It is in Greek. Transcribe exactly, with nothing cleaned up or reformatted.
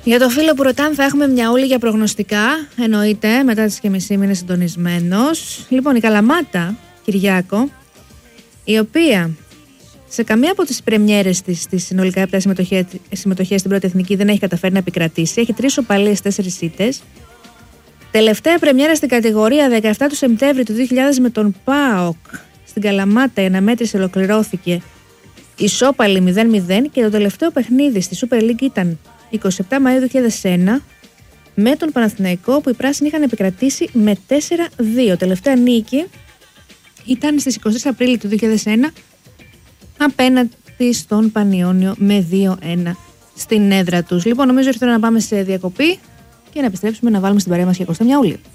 Για το φίλο που ρωτάνε, θα έχουμε μια ούλη για προγνωστικά. Εννοείται, μετά τις και μισή είναι συντονισμένος. Λοιπόν, η Καλαμάτα, Κυριάκο, η οποία σε καμία από τις πρεμιέρες της, στις συνολικά επτά συμμετοχές στην πρώτη εθνική, δεν έχει καταφέρει να επικρατήσει. Έχει τρεις οπαλίες, τέσσερις ήττες. Τελευταία πρεμιέρα στην κατηγορία δεκαεπτά του Σεπτέμβρη του δύο χιλιάδες με τον ΠΑΟΚ στην Καλαμάτα, η αναμέτρηση ολοκληρώθηκε ισόπαλη μηδέν μηδέν και το τελευταίο παιχνίδι στη Super League ήταν είκοσι επτά Μαΐου δύο χιλιάδες ένα με τον Παναθηναϊκό, που οι πράσινοι είχαν επικρατήσει με τέσσερα δύο. Τελευταία νίκη ήταν στις εικοστή τρίτη Απριλίου του δύο χιλιάδες ένα απέναντι στον Πανιόνιο με δύο ένα στην έδρα τους. Λοιπόν, νομίζω ήρθε να πάμε σε διακοπή και να επιστρέψουμε να βάλουμε στην παρέα μας και Κώστα μια ούλη.